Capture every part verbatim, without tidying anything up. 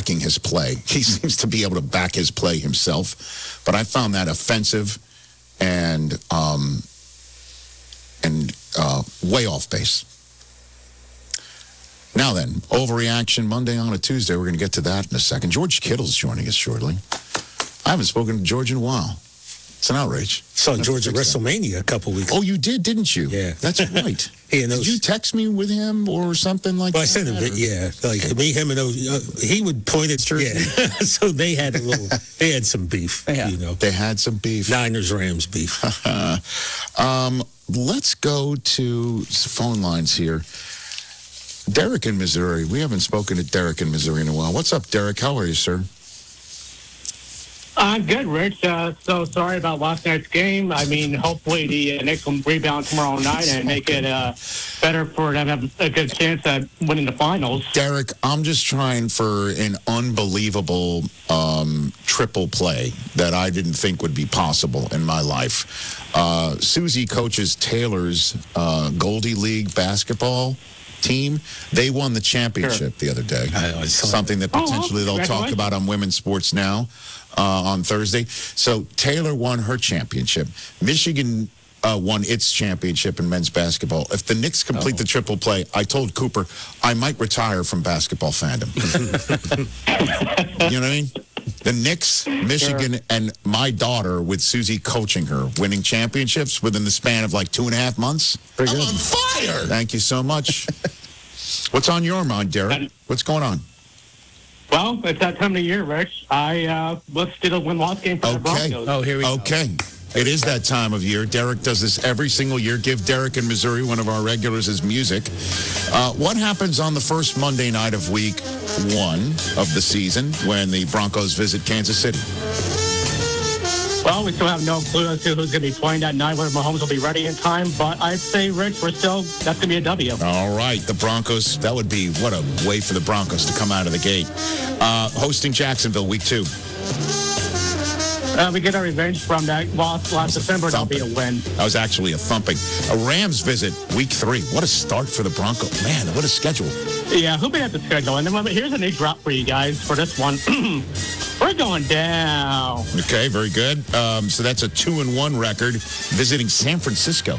backing his play. He seems to be able to back his play himself, but I found that offensive and um, and uh, way off base. Now then, overreaction Monday on a Tuesday. We're going to get to that in a second. George Kittle's joining us shortly. I haven't spoken to George in a while. It's an outrage. Saw George at WrestleMania a couple weeks ago. Oh, you did, didn't you? Yeah. That's right. He and those, did you text me with him or something like well, that? Well, I sent him, yeah. Like, me, him, and those, uh, he would point at church. Yeah. So they had a little, they had some beef, yeah. you know. They had some beef. Niners-Rams beef. um, let's go to phone lines here. Derek in Missouri. We haven't spoken to Derek in Missouri in a while. What's up, Derek? How are you, sir? I'm good, Rich. Uh, so sorry about last night's game. I mean, hopefully the uh, Knicks will rebound tomorrow night and make it uh, better for them to have a good chance at winning the finals. Derek, I'm just trying for an unbelievable um, triple play that I didn't think would be possible in my life. Uh, Susie coaches Taylor's uh, Goldie League basketball team. They won the championship sure. the other day. I, I Something that potentially oh, they'll talk about on Women's Sports Now uh, on Thursday. So Taylor won her championship. Michigan uh, won its championship in men's basketball. If the Knicks complete oh. the triple play, I told Cooper I might retire from basketball fandom. You know what I mean? The Knicks, Michigan, sure. and my daughter, with Susie coaching her, winning championships within the span of like two and a half months. Pretty I'm good. on fire! Thank you so much. What's on your mind, Derek? What's going on? Well, it's that time of the year, Rich. I uh, let's do the win-loss game for okay. the Broncos. Oh, here we okay. go. Okay. It is that time of year. Derek does this every single year. Give Derek in Missouri, one of our regulars, his music. Uh, what happens on the first Monday night of week one of the season when the Broncos visit Kansas City? Well, we still have no clue as to who's going to be playing that night, whether Mahomes will be ready in time. But I'd say, Rich, we're still, that's going to be a W. All right. The Broncos, that would be, what a way for the Broncos to come out of the gate. Uh, hosting Jacksonville, week two. Uh, we get our revenge from that loss last December. That'll be a win. That was actually a thumping. A Rams visit week three. What a start for the Broncos. Man, what a schedule. Yeah, who made up the schedule? And then here's a new drop for you guys for this one. We're going down. Okay, very good. Um, so that's a two and one record visiting San Francisco.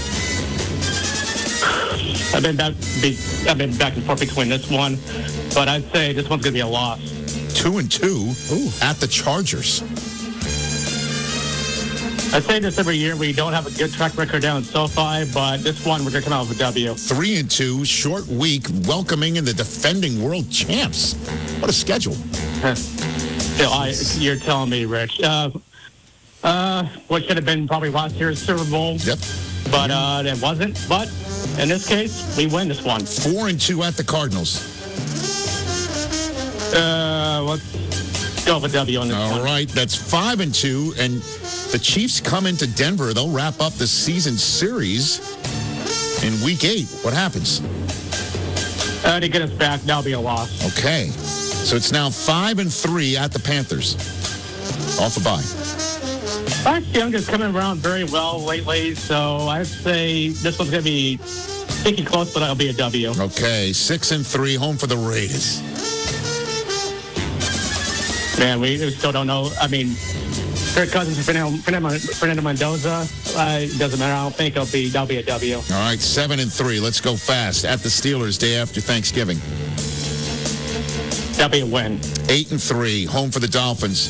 I've been back, I've been back and forth between this one, but I'd say this one's going to be a loss. Two and two Ooh. At the Chargers. I say this every year. We don't have a good track record down in SoFi, but this one we're going to come out with a W. Three and two, short week, welcoming in the defending world champs. What a schedule. Still, I, you're telling me, Rich. Uh, uh, what should have been probably last year's Super Bowl. Yep. But uh, it wasn't. But in this case, we win this one. Four and two at the Cardinals. Uh, let's go with a W on this All one. All right, that's five and two, and the Chiefs come into Denver. They'll wrap up the season series in week eight. What happens? Uh, to get us back, that'll be a loss. Okay. So it's now five and three at the Panthers. Off a bye. Bryce Young is coming around very well lately, so I'd say this one's going to be sticking close, but it'll be a W. Okay. Six and three, home for the Raiders. Man, we still don't know. I mean, Kirk Cousins and Fernando, Fernando Mendoza, uh, it doesn't matter. I don't think it'll be, that'll be a W. All right, seven and three. Let's go fast. At the Steelers, day after Thanksgiving. That'll be a win. Eight and three, home for the Dolphins.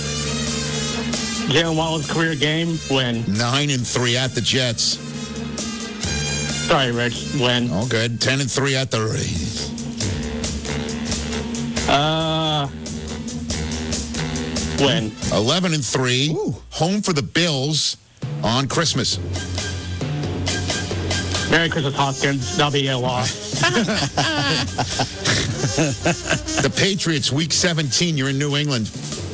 Jalen Waddle's career game, win. Nine and three at the Jets. Sorry, Rich, win. All good. Ten and three at the Raiders. Uh... Win. eleven and three, Ooh. Home for the Bills on Christmas. Merry Christmas, Hoskins. That'll be a loss. The Patriots, week seventeen, you're in New England.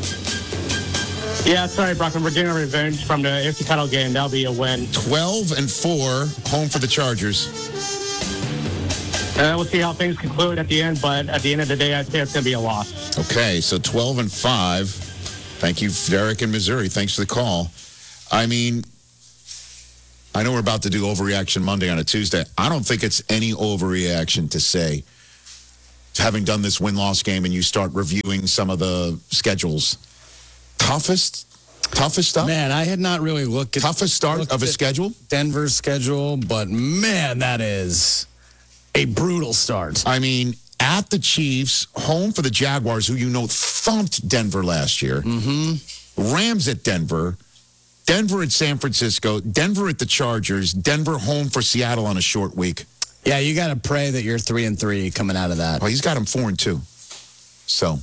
Yeah, sorry, Brockman. We're getting a revenge from the A F C title game. That'll be a win. twelve and four, home for the Chargers. Uh, we'll see how things conclude at the end, but at the end of the day, I'd say it's going to be a loss. Okay, so twelve and five. Thank you, Derek in Missouri. Thanks for the call. I mean, I know we're about to do Overreaction Monday on a Tuesday. I don't think it's any overreaction to say having done this win-loss game and you start reviewing some of the schedules. Toughest, toughest stuff? Man, I had not really looked at Toughest start looked of a at schedule? Denver's schedule, but man, that is a brutal start. I mean, at the Chiefs, home for the Jaguars, who you know thumped Denver last year. Mm-hmm. Rams at Denver. Denver at San Francisco. Denver at the Chargers. Denver home for Seattle on a short week. Yeah, you got to pray that you're three and three coming out of that. Well, he's got him four and two. So,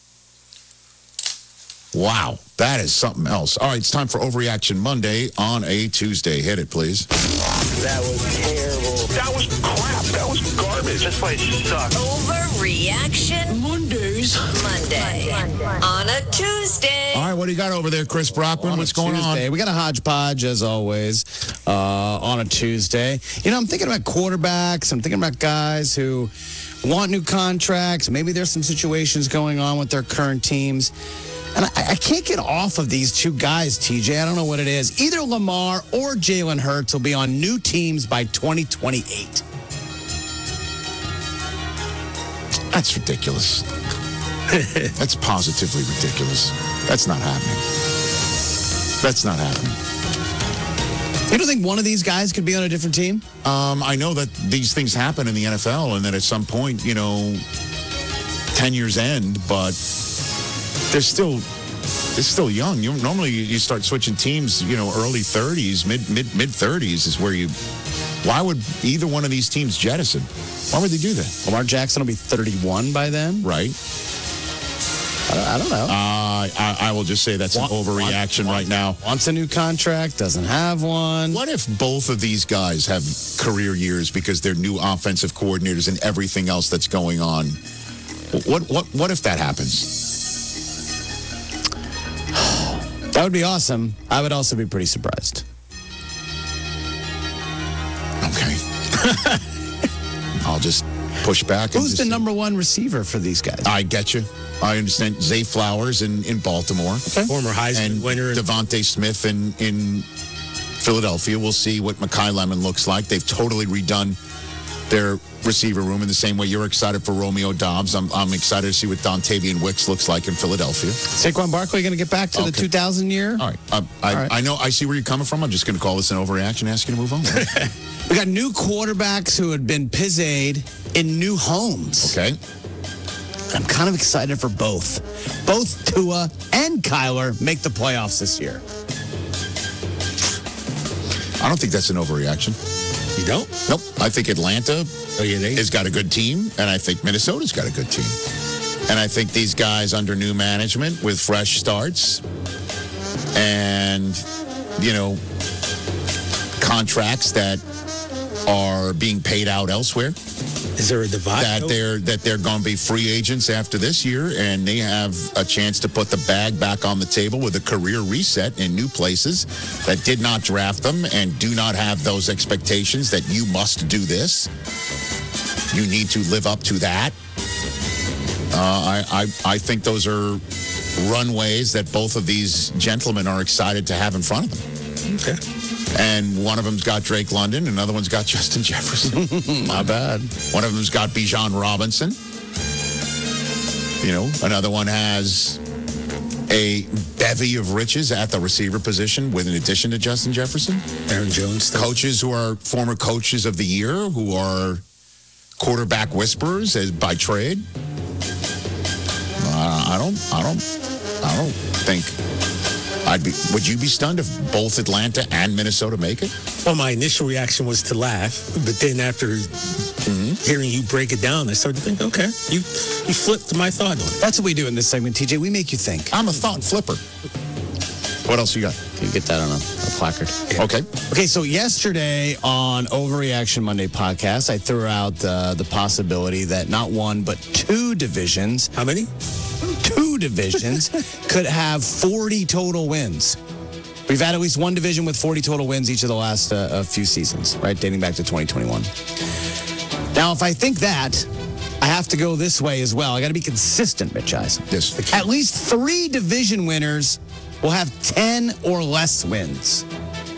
wow, that is something else. All right, it's time for Overreaction Monday on a Tuesday. Hit it, please. That was terrible. That was crap. That was garbage. This place sucks. Overreaction Mondays. Monday. On a Tuesday. All right, what do you got over there, Chris Brockman? On What's a going Tuesday. on? We got a hodgepodge, as always, uh, on a Tuesday. You know, I'm thinking about quarterbacks. I'm thinking about guys who want new contracts. Maybe there's some situations going on with their current teams. And I, I can't get off of these two guys, T J. I don't know what it is. Either Lamar or Jalen Hurts will be on new teams by twenty twenty-eight. That's ridiculous. That's positively ridiculous. That's not happening. That's not happening. You don't think one of these guys could be on a different team? Um, I know that these things happen in the N F L and that at some point, you know, ten years end, but they're still they're still young. You normally you start switching teams, you know, early thirties, mid mid mid thirties is where you. Why would either one of these teams jettison? Why would they do that? Lamar Jackson will be thirty-one by then. Right. I, I don't know. Uh, I, I will just say that's an Want- overreaction want- right now. Wants a new contract, doesn't have one. What if both of these guys have career years because they're new offensive coordinators and everything else that's going on? What what what if that happens? That would be awesome. I would also be pretty surprised. Okay. I'll just push back. and Who's just the number one receiver for these guys? I get you. I understand. Zay Flowers in, in Baltimore. Former Heisman And winner. Devontae Smith in, in Philadelphia. We'll see what Mekhi Lemon looks like. They've totally redone their receiver room in the same way you're excited for Romeo Dobbs. I'm, I'm excited to see what Dontavian Wicks looks like in Philadelphia. Saquon Barkley going to get back to the Okay. two thousand year? All right. I, I, All right. I know. I see where you're coming from. I'm just going to call this an overreaction and ask you to move on. We got new quarterbacks who had been pizzade in new homes. Okay. I'm kind of excited for both. Both Tua and Kyler make the playoffs this year. I don't think that's an overreaction. You don't? Nope. I think Atlanta Oh, yeah, they. has got a good team, and I think Minnesota's got a good team. And I think these guys under new management with fresh starts and, you know, contracts that are being paid out elsewhere, Is there a divide? that though? they're that they're going to be free agents after this year, and they have a chance to put the bag back on the table with a career reset in new places that did not draft them and do not have those expectations that you must do this. You need to live up to that. Uh, I, I I think those are runways that both of these gentlemen are excited to have in front of them. Okay. And one of them's got Drake London, another one's got Justin Jefferson. Not bad. One of them's got Bijan Robinson. You know, another one has a bevy of riches at the receiver position with in addition to Justin Jefferson. Aaron Jones. Stuff. Coaches who are former coaches of the year, who are quarterback whisperers as by trade. Uh, I don't, I don't, I don't think I'd be. Would you be stunned if both Atlanta and Minnesota make it? Well, my initial reaction was to laugh, but then after hearing you break it down, I started to think, okay, you you flipped my thought on it. That's what we do in this segment, T J. We make you think. I'm a thought flipper. What else you got? You get that on a, a placard. Okay. Okay, so yesterday on Overreaction Monday podcast, I threw out uh, the possibility that not one, but two divisions, How many? two divisions could have forty total wins. We've had at least one division with forty total wins each of the last uh, a few seasons, right? Dating back to twenty twenty-one. Now, if I think that, I have to go this way as well. I got to be consistent, Mitch Eisen. Yes. At least three division winners will have ten or less wins.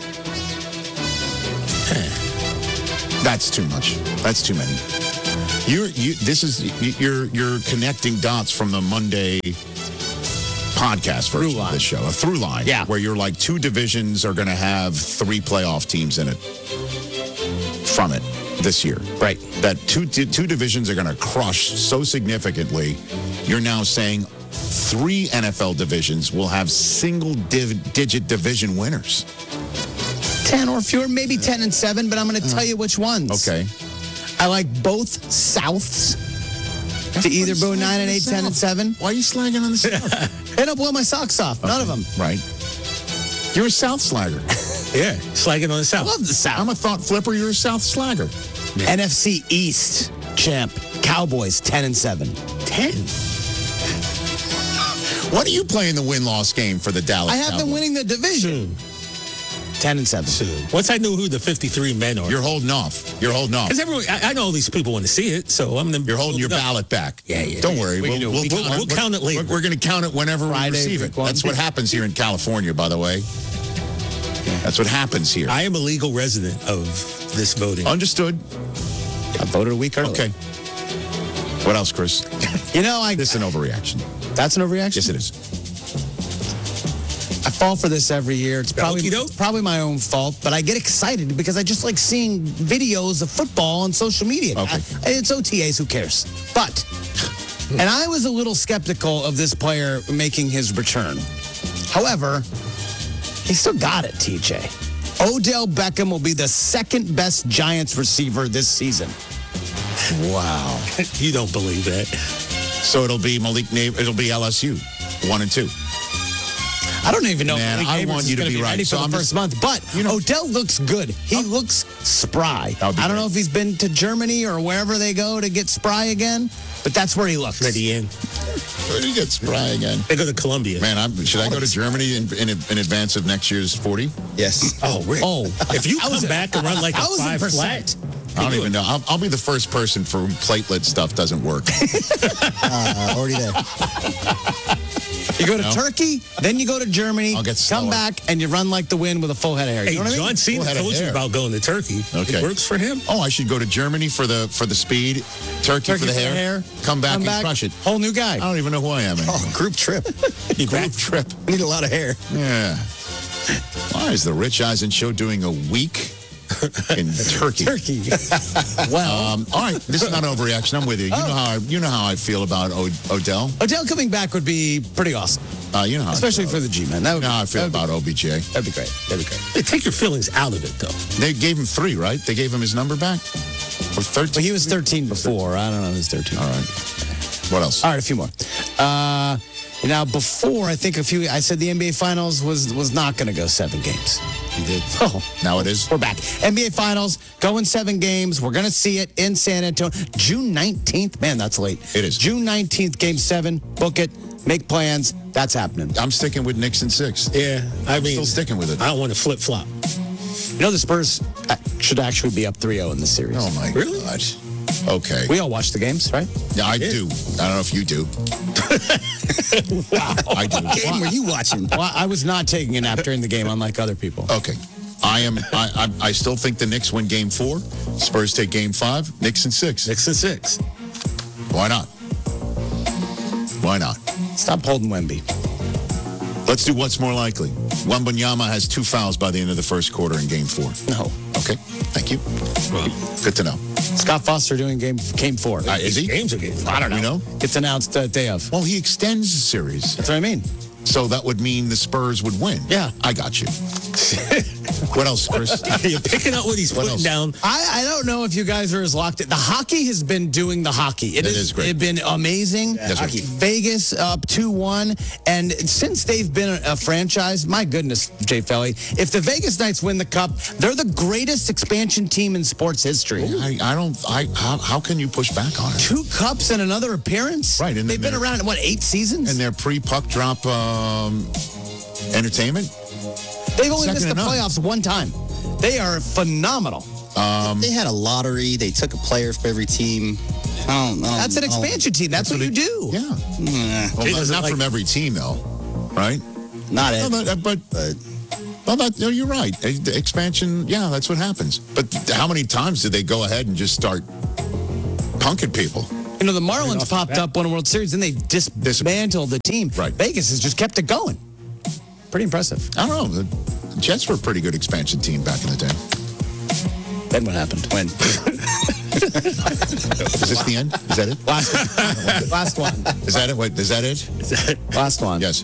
That's too much. That's too many. You're you. This is you're you're connecting dots from the Monday podcast version of this show, a through line. Yeah. Where you're like two divisions are going to have three playoff teams in it from it this year. Right. That two two, two divisions are going to crush so significantly. You're now saying three N F L divisions will have single div- digit division winners. ten or fewer, maybe ten and seven, but I'm going to tell you which ones. Okay. I like both Souths to either go nine and eight, ten and seven. Why are you slagging on the South? They don't blow my socks off. None of them. Right. You're a South slagger. Yeah, slagging on the I South. love the South. I'm a thought flipper. You're a South slagger. N F C East champ, Cowboys, ten and seven. ten. What do you play in the win-loss game for the Dallas I have them Cowboys? winning the division. ten and seven. Soon. Once I knew who the fifty-three men are. You're holding off. You're holding off. Because everyone, I, I know all these people want to see it, so I'm the. You're holding your ballot back. Yeah, yeah, Don't yeah. worry. We We'll, can do it. we'll, We we'll, can- we'll count it later. We're, we're going to count it whenever Friday, we receive it. week one. That's what happens here in California, by the way. That's what happens here. I am a legal resident of this voting. Understood. I voted a week early. Okay. What else, Chris? You know, I This is an overreaction. that's an overreaction. Yes, it is. I fall for this every year. It's probably, Okey-doke. it's probably my own fault, but I get excited because I just like seeing videos of football on social media. Okay. I- it's O T As, who cares? But, and I was a little skeptical of this player making his return. However, he still got it, T J. Odell Beckham will be the second best Giants receiver this season. Wow. You don't believe that. So it'll be Malik Neighbor. It'll be L S U, one and two. I don't even know Man, if Malik I Neighbors want is you to gonna be right. ready for So the I'm first just- month. But You know- Odell looks good. He looks spry. That would be I don't great. know if he's been to Germany or wherever they go to get spry again, but that's where he looks. Ready in. Where did he get spry again? They go to Columbia. Man, I'm, should I go to Germany in, in, in advance of next year's forty? Yes. Oh, Rick. Oh, If you I come was- back and run like a I was in five percent. flat, I don't even know. I'll, I'll be the first person for whom platelet stuff doesn't work. Uh, already there. You go to No. Turkey, then you go to Germany, I'll get come slower. back, and you run like the wind with a full head of hair. hey, You know what I mean? John Cena Full head of told you hair. about going to Turkey. Okay. It works for him. Oh, I should go to Germany for the for the speed, Turkey, Turkey for the hair, come back and crush it. Whole new guy. I don't even know who I am anymore. Oh, group trip. Group trip. We need a lot of hair. Yeah. Why is the Rich Eisen show doing a week in Turkey? Turkey. well, Um, all right, this is not an overreaction. I'm with you. You know how I, you know how I feel about o- Odell. Odell coming back would be pretty awesome, Uh, you know how especially I for feel. the G-man. That You would, know how I feel that would about O B J. be, that'd be great. That'd be great. Hey, take your feelings out of it, though. They gave him three, right? They gave him his number back, or thirteen. But he was thirteen before. I don't know. He was thirteen. All right. What else? All right, a few more. Uh, now, before I think a few, I said the N B A Finals was was not going to go seven games. You did. Oh, Now it is. we're back. N B A Finals going seven games. We're going to see it in San Antonio, June nineteenth. Man, that's late. It is. June nineteenth, Game Seven. Book it. Make plans. That's happening. I'm sticking with Knicks in six. Yeah, I mean, Still sticking with it. I don't want to flip flop. You know the Spurs uh, should actually be up three oh in this series. Oh my Really? God. Okay. We all watch the games, right? Yeah, I do. I don't know if you do. Wow. I do. Game were you watching? Well, I was not taking a nap during the game, unlike other people. Okay. I am. I, I. I still think the Knicks win Game Four. Spurs take Game Five. Knicks in six. Six and six. Why not? Why not? Stop holding Wemby. Let's do what's more likely. Wembanyama has two fouls by the end of the first quarter in Game Four. No. Okay. Thank you. Well, Good to know. Scott Foster doing game game four. Uh, is he? games are getting. I don't know. You know? It's announced uh, day of. Well, he extends the series, That's what I mean. so that would mean the Spurs would win. Yeah. I got you. What else, Chris? You're picking up what he's What putting else? down. I, I don't know if you guys are as locked in. The hockey has been doing the hockey. It is great. It's been amazing. Yes, sir. Hockey. Vegas up two one. And since they've been a, a franchise, my goodness, Jay Felly, if the Vegas Knights win the cup, they're the greatest expansion team in sports history. I, I don't. I. How, how can you push back on it? Two cups and another appearance? Right, and they've then been they're- around, what, eight seasons? And their pre-puck drop um, entertainment. they've only second missed the to none. playoffs one time. They are phenomenal. Um, They had a lottery. They took a player for every team. I don't, I don't, That's an I don't- expansion team. That's, what, you do. Yeah. Nah, Well, Jay not, doesn't not like- from every team, though, right? not No, it. but, but, But well, that, no, you're right. Eh, the expansion, yeah, that's what happens. But th- how many times did they go ahead and just start punking people. You know, the Marlins popped up, won a World Series, and they dismantled the team. Right. Vegas has just kept it going. Pretty impressive. I don't know. The Jets were a pretty good expansion team back in the day. Then what happened? When? Is this the end? Is that it? Last one. Last one. Is that it? Wait, is that it? Last one. Yes.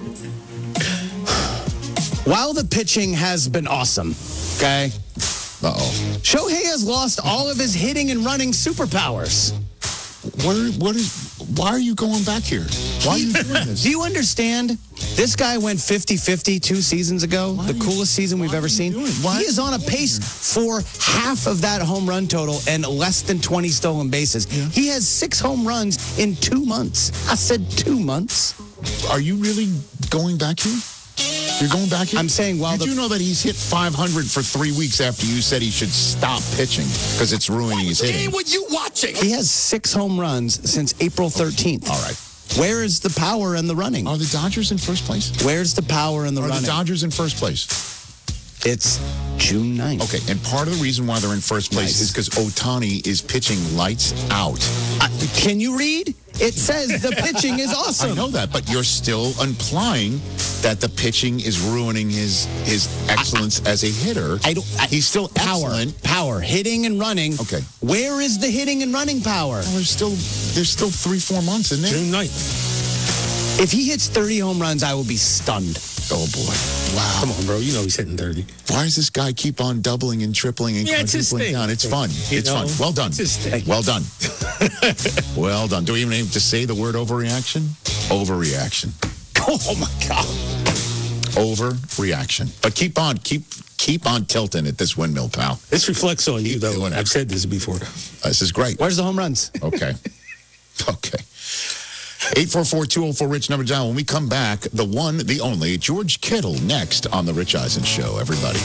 While the pitching has been awesome, okay, Uh-oh. Shohei has lost all of his hitting and running superpowers. What, are, what is, why are you going back here? Why are you doing this? Do you understand? This guy went fifty-fifty two seasons ago, Why the are you- coolest season we've why ever are you seen. doing- why- He is on a pace for half of that home run total and less than twenty stolen bases. He has six home runs in two months. I said two months. Are you really going back here? You're going back here? I'm saying while Did the- you know that he's hit five hundred for three weeks after you said he should stop pitching because it's ruining his hitting? were you watching? He has six home runs since April thirteenth. All right. Where is the power and the running? Are the Dodgers in first place? Where's the power and the Are running? the Dodgers in first place? It's June ninth. Okay, and part of the reason why they're in first place Nice. is because Ohtani is pitching lights out. Uh, can you read? It says the pitching is awesome. I know that, but you're still implying that the pitching is ruining his his excellence as a hitter. I don't. I, He's still power, excellent. power, hitting and running. Okay. Where is the hitting and running power? Well, there's still there's still three four months in there. June ninth. If he hits thirty home runs, I will be stunned. Oh boy! Wow. Come on, bro. You know he's hitting thirty. Why does this guy keep on doubling and tripling and Yeah, it's his quadrupling thing. down? It's fun. You It's know, fun. Well done. it's his thing. Well done. Well done. Do we even need to say the word overreaction? Overreaction. Oh my God! Overreaction. But keep on, keep keep on tilting at this windmill, pal. This reflects on you, Keep though. doing it. I've said this before. This is great. Where's the home runs? Okay. Okay. eight four four, two oh four, RICH, number down. When we come back, the one, the only, George Kittle next on The Rich Eisen Show, everybody.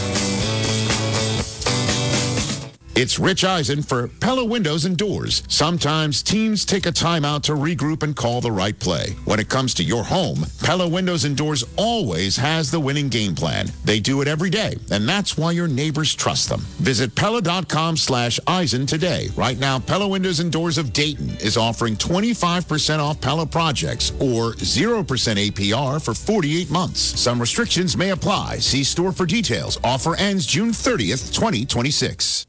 It's Rich Eisen for Pella Windows and Doors. Sometimes teams take a timeout to regroup and call the right play. When it comes to your home, Pella Windows and Doors always has the winning game plan. They do it every day, and that's why your neighbors trust them. Visit Pella.com slash Eisen today. Right now, Pella Windows and Doors of Dayton is offering twenty-five percent off Pella projects or zero percent A P R for forty-eight months. Some restrictions may apply. See store for details. Offer ends June thirtieth, twenty twenty-six.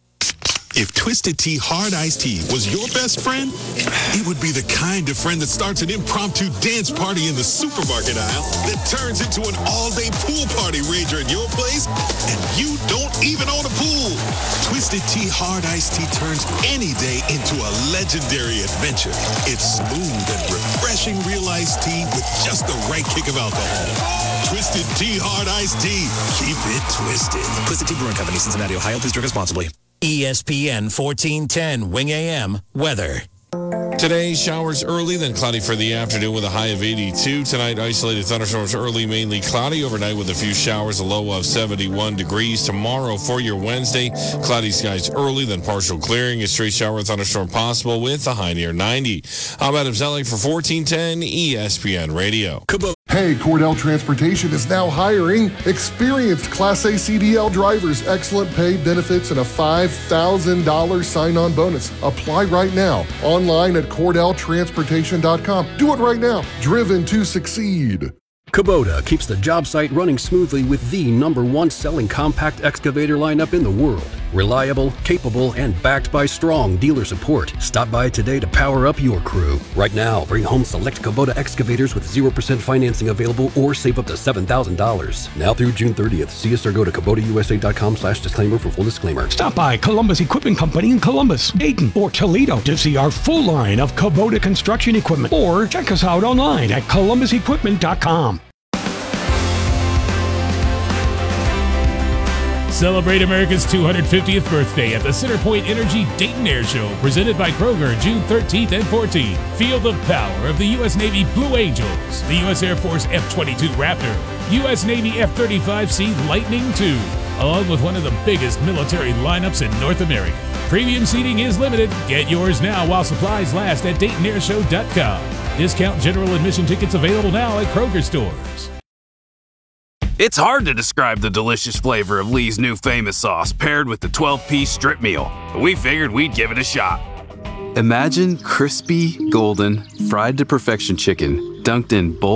If Twisted Tea Hard Iced Tea was your best friend, it would be the kind of friend that starts an impromptu dance party in the supermarket aisle that turns into an all-day pool party rager at your place, and you don't even own a pool. Twisted Tea Hard Iced Tea turns any day into a legendary adventure. It's smooth and refreshing real iced tea with just the right kick of alcohol. Twisted Tea Hard Iced Tea. Keep it twisted. Twisted Tea Brewing Company, Cincinnati, Ohio. Please drink responsibly. E S P N fourteen ten Wing A M weather. Today, showers early, then cloudy for the afternoon with a high of eighty-two. Tonight, isolated thunderstorms early, mainly cloudy. Overnight with a few showers, a low of seventy-one degrees. Tomorrow for your Wednesday, cloudy skies early, then partial clearing. A stray shower thunderstorm possible with a high near ninety. I'm Adam Zellick for fourteen ten E S P N Radio. Hey, Cordell Transportation is now hiring experienced Class A C D L drivers, excellent pay, benefits, and a five thousand dollars sign-on bonus. Apply right now, online at Cordell Transportation dot com. Do it right now. Driven to succeed. Kubota keeps the job site running smoothly with the number one selling compact excavator lineup in the world. Reliable, capable, and backed by strong dealer support. Stop by today to power up your crew. Right now, bring home select Kubota excavators with zero percent financing available or save up to seven thousand dollars. Now through June thirtieth. See us or go to Kubota U S A dot com slash disclaimer for full disclaimer. Stop by Columbus Equipment Company in Columbus, Dayton, or Toledo to see our full line of Kubota construction equipment. Or check us out online at Columbus Equipment dot com. Celebrate America's two hundred fiftieth birthday at the Centerpoint Energy Dayton Air Show, presented by Kroger, June thirteenth and fourteenth. Feel the power of the U S Navy Blue Angels, the U S Air Force F twenty-two Raptor, U S Navy F thirty-five C Lightning two, along with one of the biggest military lineups in North America. Premium seating is limited. Get yours now while supplies last at Dayton Air Show dot com. Discount general admission tickets available now at Kroger stores. It's hard to describe the delicious flavor of Lee's new famous sauce paired with the twelve-piece strip meal, but we figured we'd give it a shot. Imagine crispy, golden, fried to perfection chicken dunked in bold